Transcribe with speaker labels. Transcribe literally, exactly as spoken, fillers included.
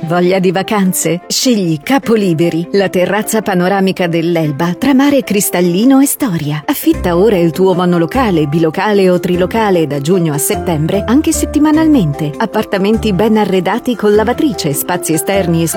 Speaker 1: Voglia di vacanze? Scegli Capoliberi, la terrazza panoramica dell'Elba tra mare cristallino e storia. Affitta ora il tuo monolocale, bilocale o trilocale da giugno a settembre, anche settimanalmente. Appartamenti ben arredati con lavatrice, spazi esterni